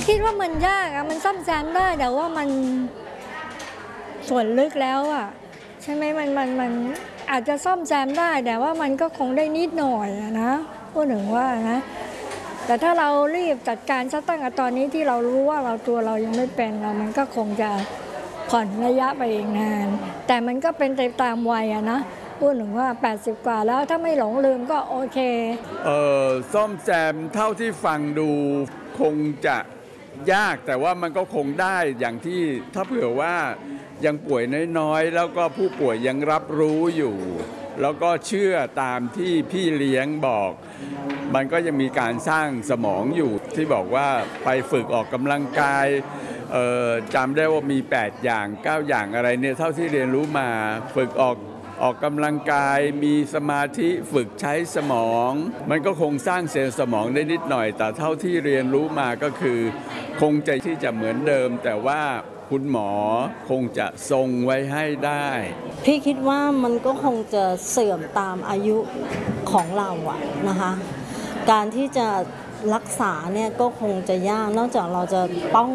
คิดว่ามันยากอะมันซ่อมแซมได้แต่ว่ามันส่วนลึกแล้วอะใช่ไหมมันอาจจะซ่อมแซมได้แต่ว่ามันก็คงได้นิดหน่อยนะพูดถึงว่านะแต่ถ้าเรารีบจัดการซะตั้งแต่ตอนนี้ที่เรารู้ว่าเรายังไม่เป็นมันก็คงจะผ่อนระยะไปอีกนานแต่มันก็เป็นไปตามวัยอะนะพูดถึงว่า80 กว่าแล้วถ้าไม่หลงลืมก็โอเคซ่อมแซมเท่าที่ฟังดูคงจะยากแต่ว่ามันก็คงได้อย่างที่ถ้าเผื่อว่ายังป่วยน้อยๆแล้วก็ผู้ป่วยยังรับรู้อยู่แล้วก็เชื่อตามที่พี่เลี้ยงบอกมันก็ยังมีการสร้างสมองอยู่ที่บอกว่าไปฝึกออกกำลังกายจำได้ว่ามี8อย่าง9อย่างอะไรเนี่ยเท่าที่เรียนรู้มาฝึกออกกำลังกายมีสมาธิฝึกใช้สมองมันก็คงสร้างเซลล์สมองได้นิดหน่อยแต่เท่าที่เรียนรู้มาก็คือคงจะที่จะเหมือนเดิมแต่ว่าคุณหมอคงจะทรงไว้ให้ได้พี่คิดว่ามันก็คงจะเสื่อมตามอายุของเราอะนะคะการที่จะรักษาเนี่ยก็คงจะยากนอกจากเราจะป้อง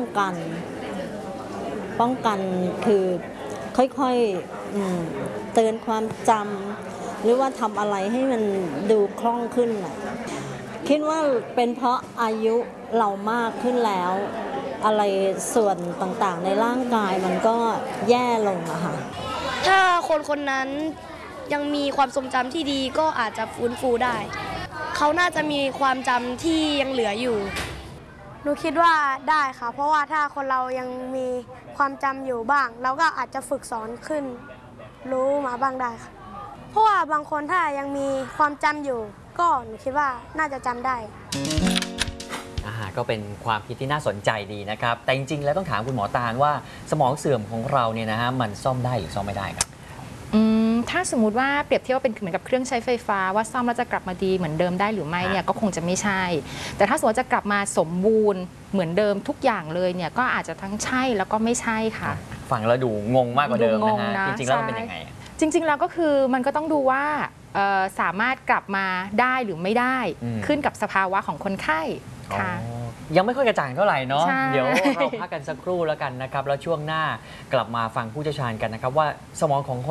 กันคือค่อยๆเตือนความจำหรือว่าทำอะไรให้มันดูคล่องขึ้นน่ะคิดว่าเป็นเพราะอายุเรามากขึ้นแล้วอะไรส่วนต่างๆในร่างกายมันก็แย่ลงอะค่ะถ้าคนนั้นยังมีความทรงจำที่ดีก็อาจจะฟื้นฟูได้เขาน่าจะมีความจำที่ยังเหลืออยู่หนูคิดว่าได้ค่ะเพราะว่าถ้าคนเรายังมีความจำอยู่บ้างเราก็อาจจะฝึกสอนขึ้นรู้มาบ้างได้ค่ะเพราะว่าบางคนถ้ายังมีความจำอยู่ก็หนูคิดว่าน่าจะจำได้ก็เป็นความคิดที่น่าสนใจดีนะครับแต่จริงๆแล้วต้องถามคุณหมอตาลว่าสมองเสื่อมของเราเนี่ยนะฮะมันซ่อมได้หรือซ่อมไม่ได้ครับถ้าสมมุติว่าเปรียบเทียบว่าเป็นเหมือนกับเครื่องใช้ไฟฟ้าว่าซ่อมแล้วจะกลับมาดีเหมือนเดิมได้หรือไม่เนี่ยก็คงจะไม่ใช่แต่ถ้าสมมติจะกลับมาสมบูรณ์เหมือนเดิมทุกอย่างเลยเนี่ยก็อาจจะทั้งใช่แล้วก็ไม่ใช่ค่ะฟังแล้วดูงงมากกว่าเดิมนะฮะจริงๆแล้วมันเป็นยังไงจริงๆแล้วก็คือมันก็ต้องดูว่าสามารถกลับมาได้หรือไม่ได้ขึ้นกับสภาวะของคนไข้ค่ะยังไม่ค่อยกระจ่างเท่าไหร่เนาะเดี๋ยวเราพักกันสักครู่แล้วกันนะครับแล้วช่วงหน้ากลับมาฟังผู้เชี่ยวชาญกันนะครับว่าสมองของ